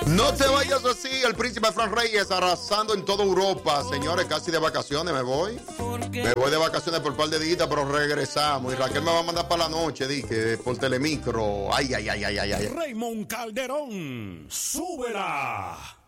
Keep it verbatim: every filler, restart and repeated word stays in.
No te vayas así, el príncipe Fran Reyes arrasando en toda Europa. Señores, casi de vacaciones me voy. Me voy de vacaciones por un par de días, pero regresamos. Y Raquel me va a mandar para la noche, dije, por telemicro. Ay, ay, ay, ay, ay, ay. Raymond Calderón, súbela.